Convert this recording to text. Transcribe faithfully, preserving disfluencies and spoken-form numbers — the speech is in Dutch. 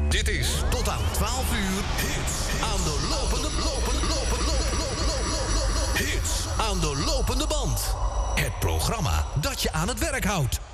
Dit is tot aan twaalf uur hits aan de lopende, lopende, lopende, lopende, lopende, hits aan de lopende band. Het programma dat je aan het werk houdt.